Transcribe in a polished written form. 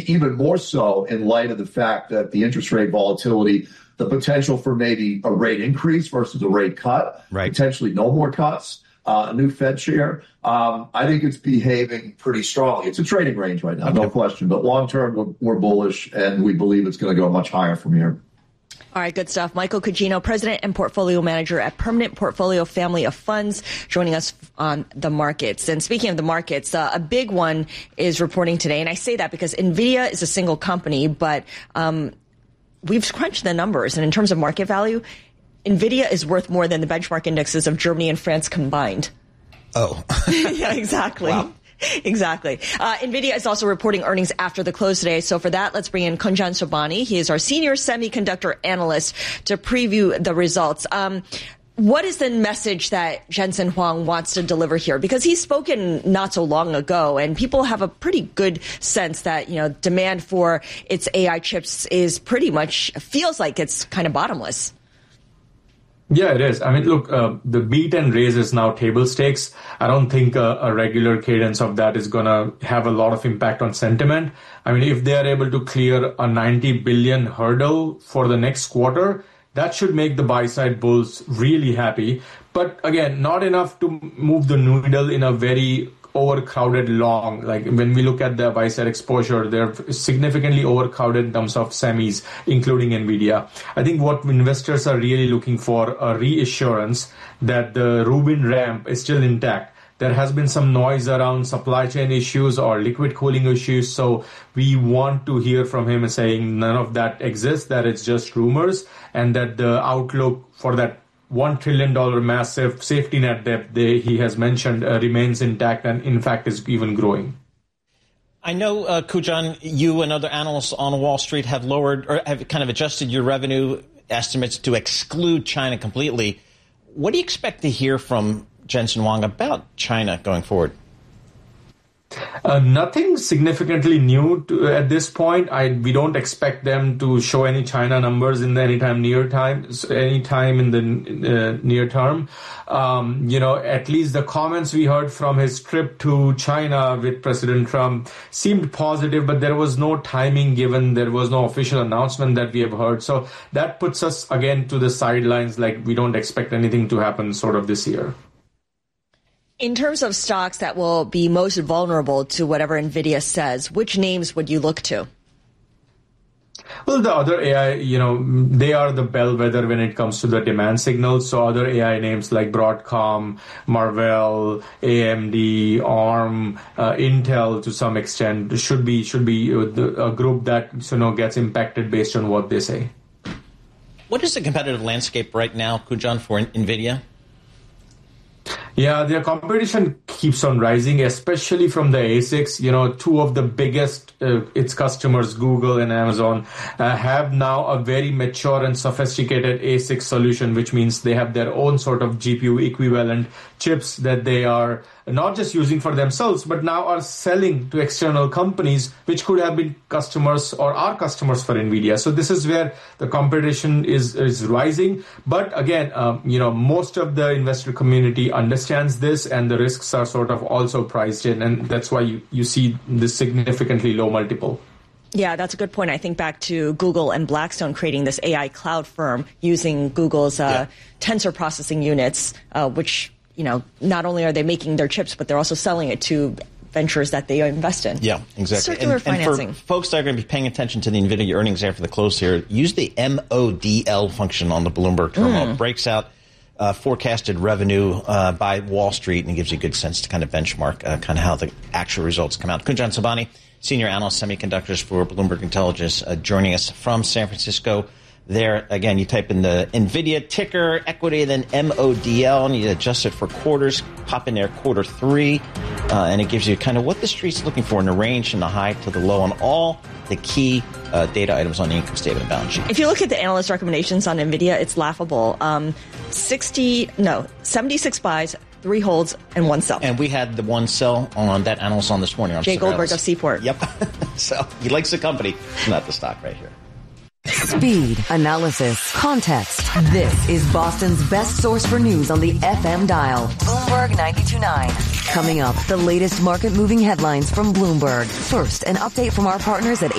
even more so in light of the fact that the interest rate volatility, the potential for maybe a rate increase versus a rate cut, potentially no more cuts, a new Fed chair. I think it's behaving pretty strongly. It's a trading range right now, no question. But long term, we're bullish, and we believe it's going to go much higher from here. All right, good stuff. Michael Cugino, President and Portfolio Manager at Permanent Portfolio Family of Funds, joining us on the markets. And speaking of the markets, a big one is reporting today. And I say that because NVIDIA is a single company, but we've crunched the numbers. And in terms of market value, NVIDIA is worth more than the benchmark indexes of Germany and France combined. Oh. Yeah, exactly. Wow. Exactly. NVIDIA is also reporting earnings after the close today. So for that, let's bring in Kunjan Sobhani. He is our senior semiconductor analyst to preview the results. What is the message that Jensen Huang wants to deliver here? Because he's spoken not so long ago, and people have a pretty good sense that, demand for its AI chips is pretty much, feels like it's kind of bottomless. Yeah, it is. I mean, look, the beat and raise is now table stakes. I don't think a regular cadence of that is going to have a lot of impact on sentiment. I mean, if they are able to clear a 90 billion hurdle for the next quarter, that should make the buy-side bulls really happy. But again, not enough to move the needle in a very overcrowded long. Like when we look at the buy-side exposure, they're significantly overcrowded in terms of semis, including NVIDIA. I think what investors are really looking for a reassurance that the Rubin ramp is still intact. There has been some noise around supply chain issues or liquid cooling issues. So we want to hear from him saying none of that exists, that it's just rumors, and that the outlook for that $1 trillion massive safety net debt he has mentioned remains intact and, in fact, is even growing. I know, Kujan, you and other analysts on Wall Street have lowered or have kind of adjusted your revenue estimates to exclude China completely. What do you expect to hear from Jensen Huang about China going forward? Nothing significantly new at this point. We don't expect them to show any China numbers in the anytime in the near term. At least the comments we heard from his trip to China with President Trump seemed positive, but there was no timing given. There was no official announcement that we have heard. So that puts us again to the sidelines, like we don't expect anything to happen sort of this year. In terms of stocks that will be most vulnerable to whatever NVIDIA says, which names would you look to? Well, the other AI, they are the bellwether when it comes to the demand signals. So other AI names like Broadcom, Marvell, AMD, ARM, Intel to some extent should be a group that gets impacted based on what they say. What is the competitive landscape right now, Kujan, for NVIDIA? Yeah, their competition keeps on rising, especially from the ASICs. Two of the biggest, its customers, Google and Amazon, have now a very mature and sophisticated ASIC solution, which means they have their own sort of GPU equivalent chips that they are not just using for themselves, but now are selling to external companies, which could have been customers or are customers for NVIDIA. So this is where the competition is rising. But again, most of the investor community understands this, and the risks are sort of also priced in. And that's why you see this significantly low multiple. Yeah, that's a good point. I think back to Google and Blackstone creating this AI cloud firm using Google's tensor processing units, which not only are they making their chips, but they're also selling it to ventures that they invest in. Yeah, exactly. Circular financing. And for folks that are going to be paying attention to the NVIDIA earnings after the close here, use the MODL function on the Bloomberg terminal. It breaks out forecasted revenue by Wall Street and gives you a good sense to kind of benchmark kind of how the actual results come out. Kunjan Sobhani, senior analyst semiconductors for Bloomberg Intelligence, joining us from San Francisco. There, again, you type in the NVIDIA ticker, equity, then MODL, and you adjust it for quarters, pop in there quarter three, and it gives you kind of what the street's looking for in the range from the high to the low on all the key data items on the income statement and balance sheet. If you look at the analyst recommendations on NVIDIA, it's laughable. 76 buys, 3 holds, and 1 sell. And we had the 1 sell on that analyst on this morning. Jay Goldberg of Seaport. Yep. So he likes the company, not the stock right here. Speed, analysis, context. This is Boston's best source for news on the FM dial. Bloomberg 92.9. Coming up, the latest market-moving headlines from Bloomberg. First, an update from our partners at